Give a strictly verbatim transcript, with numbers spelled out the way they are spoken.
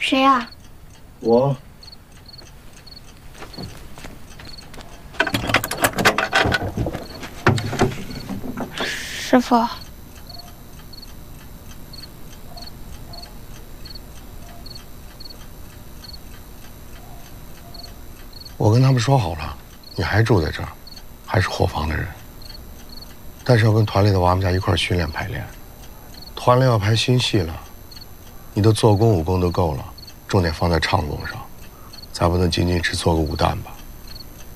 谁呀？ 我。 师傅。 我跟他们说好了，你还住在这儿，还是伙房的人，但是要跟团里的娃们家一块儿训练排练。团里要排新戏了，你的做工武功都够了，重点放在唱功上，才不能仅仅只做个武旦吧。